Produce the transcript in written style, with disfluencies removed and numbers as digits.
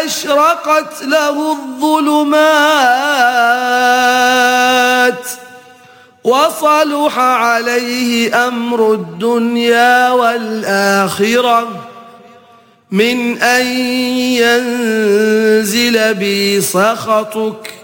أشرقت له الظلمات وصلح عليه أمر الدنيا والآخرة من أن ينزل بي سخطك